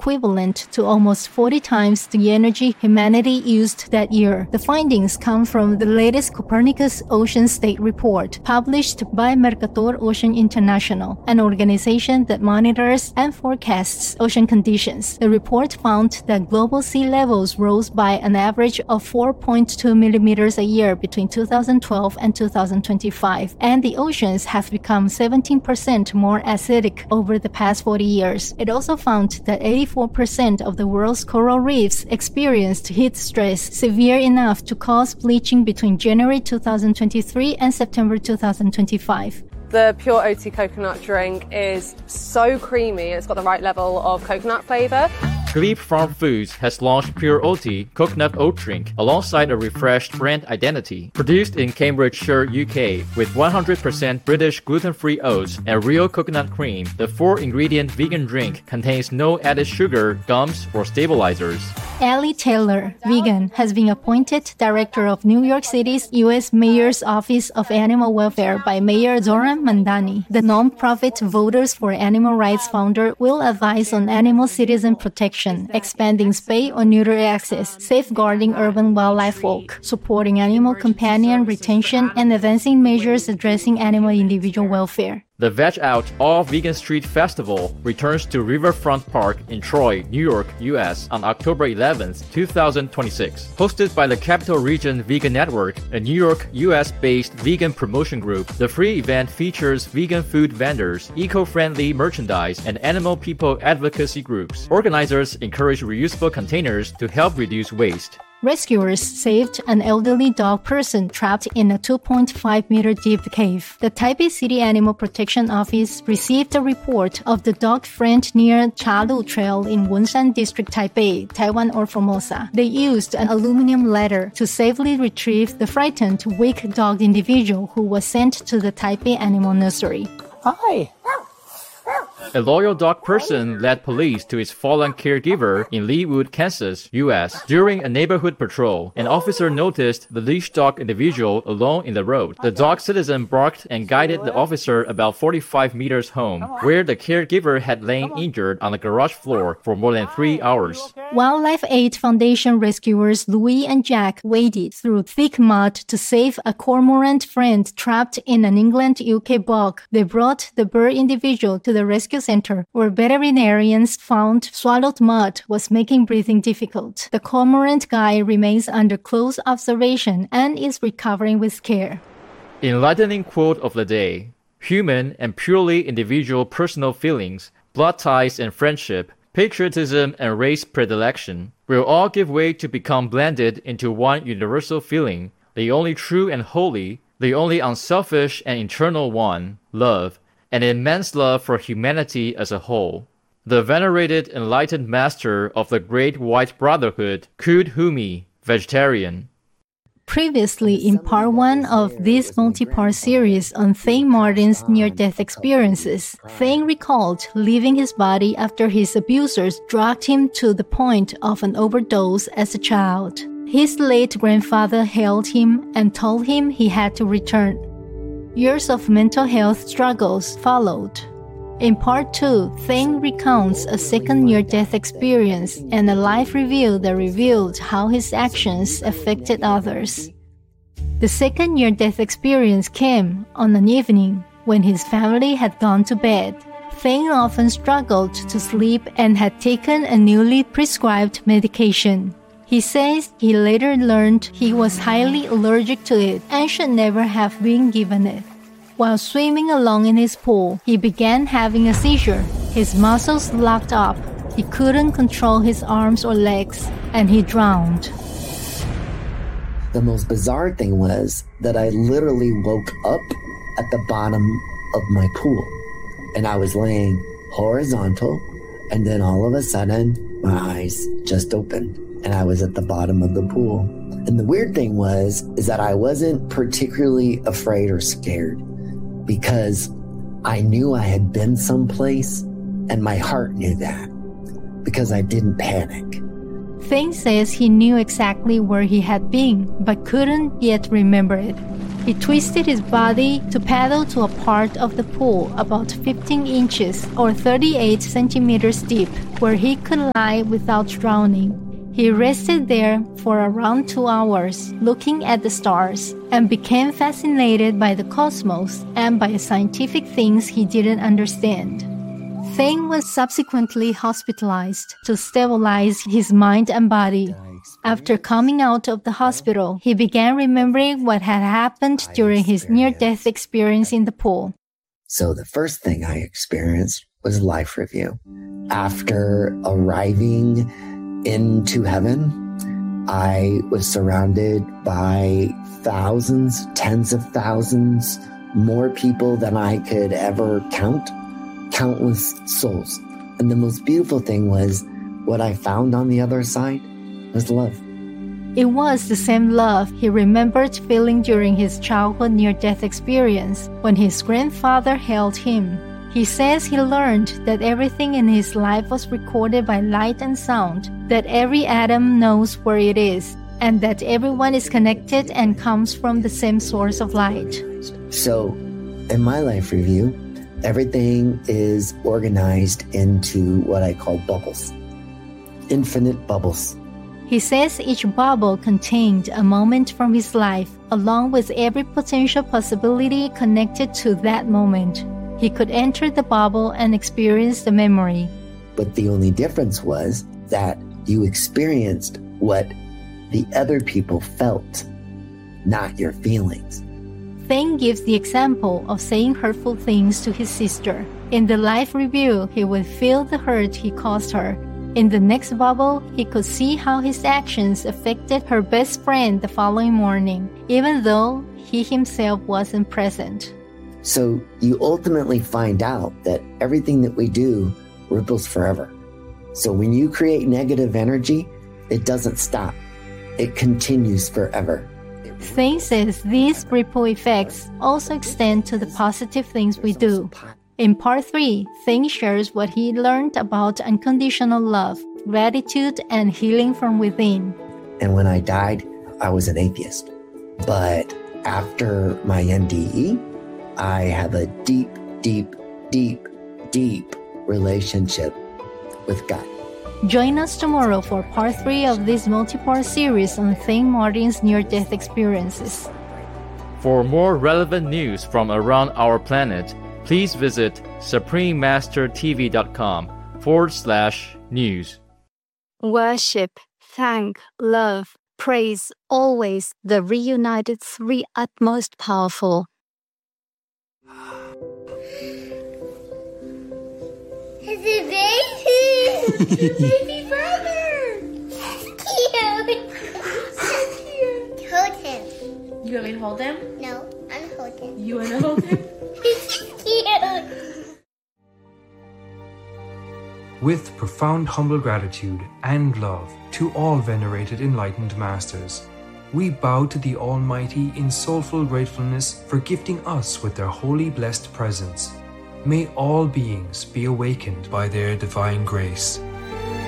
equivalent to almost 40 times the energy humanity used that year. The findings come from the latest Copernicus Ocean State Report, published by Mercator Ocean International, an organization that monitors and forecasts ocean conditions. The report found that global sea levels rose by an average of 4.2 millimeters a year between 2012 and 2025, and the oceans have become 17% more acidic over the past 40 years. It also found that 84% of the world's coral reefs experienced heat stress severe enough to cause bleaching between January 2023 and September 2025. The Pure OT coconut drink is so creamy. It's got the right level of coconut flavor. Glebe Farm Foods has launched Pure OT Coconut Oat Drink alongside a refreshed brand identity. Produced in Cambridgeshire, UK, with 100% British gluten-free oats and real coconut cream, the 4-ingredient vegan drink contains no added sugar, gums, or stabilizers. Allie Taylor, vegan, has been appointed Director of New York City's U.S. Mayor's Office of Animal Welfare by Mayor Zoran Mandani. The nonprofit Voters for Animal Rights founder will advise on animal citizen protection, expanding spay or neuter access, safeguarding urban wildlife walk, supporting animal companion retention, and advancing measures addressing animal individual welfare. The Veg Out All Vegan Street Festival returns to Riverfront Park in Troy, New York, US on October 11, 2026. Hosted by the Capital Region Vegan Network, a New York, US-based vegan promotion group, the free event features vegan food vendors, eco-friendly merchandise, and animal people advocacy groups. Organizers encourage reusable containers to help reduce waste. Rescuers saved an elderly dog person trapped in a 2.5-meter deep cave. The Taipei City Animal Protection Office received a report of the dog friend near Chalu Trail in Wonshan District, Taipei, Taiwan or Formosa. They used an aluminum ladder to safely retrieve the frightened, weak dog individual who was sent to the Taipei Animal Nursery. Hi! A loyal dog person led police to his fallen caregiver in Leawood, Kansas, U.S. During a neighborhood patrol, an officer noticed the leashed dog individual alone in the road. The dog citizen barked and guided the officer about 45 meters home, where the caregiver had lain injured on the garage floor for more than 3 hours. Wildlife Aid Foundation rescuers Louis and Jack waded through thick mud to save a cormorant friend trapped in an England-UK bog. They brought the bird individual to the rescue center, where veterinarians found swallowed mud was making breathing difficult. The cormorant guy remains under close observation and is recovering with care. Enlightening quote of the day: human and purely individual personal feelings, blood ties and friendship, patriotism and race predilection will all give way to become blended into one universal feeling, the only true and holy, the only unselfish and eternal one, love, an immense love for humanity as a whole. The venerated enlightened master of the Great White Brotherhood, Kud Humi, vegetarian. Previously in part 1 of this multi-part series on Thane Martin's near-death experiences, Thane recalled leaving his body after his abusers drugged him to the point of an overdose as a child. His late grandfather hailed him and told him he had to return. Years of mental health struggles followed. In part 2, Thane recounts a second near-death experience and a life review that revealed how his actions affected others. The second near-death experience came on an evening when his family had gone to bed. Thane often struggled to sleep and had taken a newly prescribed medication. He says he later learned he was highly allergic to it and should never have been given it. While swimming along in his pool, he began having a seizure. His muscles locked up. He couldn't control his arms or legs, and he drowned. The most bizarre thing was that I literally woke up at the bottom of my pool, and I was laying horizontal, and then all of a sudden, my eyes just opened. And I was at the bottom of the pool. And the weird thing is that I wasn't particularly afraid or scared because I knew I had been someplace and my heart knew that because I didn't panic. Thane says he knew exactly where he had been but couldn't yet remember it. He twisted his body to paddle to a part of the pool about 15 inches or 38 centimeters deep, where he could lie without drowning. He rested there for around 2 hours, looking at the stars, and became fascinated by the cosmos and by scientific things he didn't understand. Thane was subsequently hospitalized to stabilize his mind and body. After coming out of the hospital, he began remembering what had happened during his near-death experience in the pool. So the first thing I experienced was life review. After arriving into heaven, I was surrounded by thousands, tens of thousands, more people than I could ever count, countless souls. And the most beautiful thing was what I found on the other side was love. It was the same love he remembered feeling during his childhood near-death experience when his grandfather held him. He says he learned that everything in his life was recorded by light and sound, that every atom knows where it is, and that everyone is connected and comes from the same source of light. So, in my life review, everything is organized into what I call bubbles. Infinite bubbles. He says each bubble contained a moment from his life, along with every potential possibility connected to that moment. He could enter the bubble and experience the memory. But the only difference was that you experienced what the other people felt, not your feelings. Thane gives the example of saying hurtful things to his sister. In the life review, he would feel the hurt he caused her. In the next bubble, he could see how his actions affected her best friend the following morning, even though he himself wasn't present. So you ultimately find out that everything that we do ripples forever. So when you create negative energy, it doesn't stop. It continues forever. Thane says these ripple effects also extend to the positive things we do. In part 3, Thane shares what he learned about unconditional love, gratitude, and healing from within. And when I died, I was an atheist. But after my NDE, I have a deep, deep, deep, deep relationship with God. Join us tomorrow for part 3 of this multi-part series on Thane Martin's near-death experiences. For more relevant news from around our planet, please visit suprememastertv.com/news. Worship, thank, love, praise, always the reunited three utmost powerful. It's a baby! It's a baby brother! Cute! So cute! Hold him. You want me to hold him? No, I'm holding. You want to hold him? He's cute! With profound humble gratitude and love to all venerated enlightened masters, we bow to the Almighty in soulful gratefulness for gifting us with their holy blessed presence. May all beings be awakened by their divine grace.